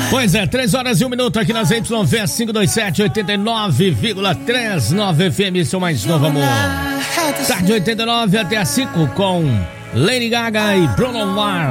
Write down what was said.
Pois é, 3h01 aqui nas YV 527 89,39 FM, seu mais novo amor. Tarde 89 até as 5 com Lady Gaga e Bruno Mars.